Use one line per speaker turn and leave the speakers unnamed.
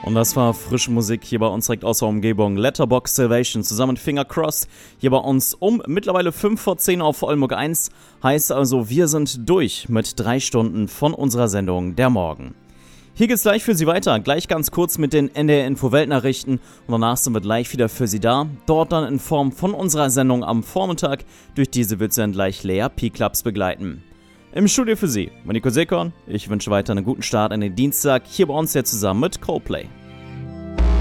Und das war frische Musik hier bei uns direkt aus der Umgebung. Letterboxd Salvation zusammen mit Finger Crossed hier bei uns um mittlerweile 5 vor 10 auf Oldenburg 1. Heißt also, wir sind durch mit 3 Stunden von unserer Sendung Der Morgen. Hier geht's gleich für Sie weiter, gleich ganz kurz mit den NDR-Info-Weltnachrichten und danach sind wir gleich wieder für Sie da. Dort dann in Form von unserer Sendung am Vormittag. Durch diese wird Sie dann gleich Lea P-Clubs begleiten. Im Studio für Sie, Nico Sekon. Ich wünsche weiter einen guten Start in den Dienstag, hier bei uns jetzt zusammen mit Coldplay.